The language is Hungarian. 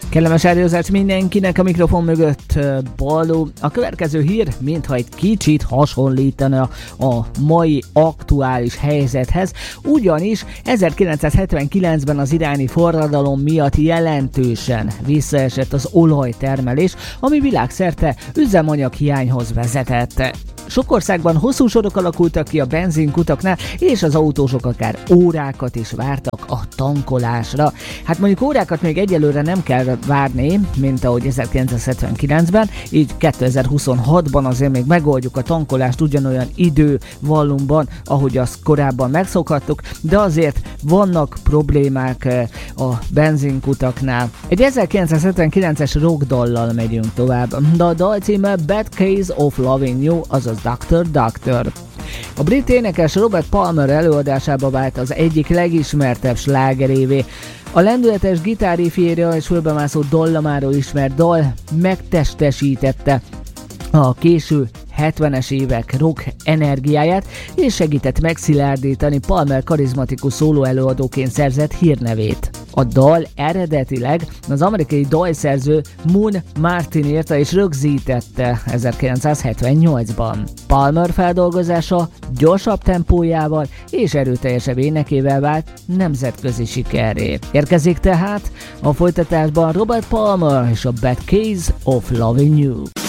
Kellemes rádiózást mindenkinek, a mikrofon mögött Baló. A következő hír mintha egy kicsit hasonlítana a mai aktuális helyzethez, ugyanis 1979-ben az iráni forradalom miatt jelentősen visszaesett az olajtermelés, ami világszerte üzemanyaghiányhoz vezetett. Sok országban hosszú sorok alakultak ki a benzinkutaknál, és az autósok akár órákat is vártak a tankolásra. Hát mondjuk órákat még egyelőre nem kell várni, mint ahogy 1979-ben, így 2026-ban azért még megoldjuk a tankolást ugyanolyan idővallumban, ahogy azt korábban megszokhattuk, de azért vannak problémák a benzinkutaknál. Egy 1979-es rockdallal megyünk tovább. A dal címe Bad Case of Loving You, azaz Doctor. A brit énekes Robert Palmer előadásába vált az egyik legismertebb slágerévé. A lendületes gitárriffjéről és fölbemászó dallamáról ismert dal megtestesítette a késő 70-es évek rock energiáját, és segített megszilárdítani Palmer karizmatikus szólóelőadóként szerzett hírnevét. A dal eredetileg az amerikai dalszerző Moon Martin írta és rögzítette 1978-ban. Palmer feldolgozása gyorsabb tempójával és erőteljesebb énekével vált nemzetközi sikerré. Érkezik tehát a folytatásban Robert Palmer és a Bad Case of Loving You.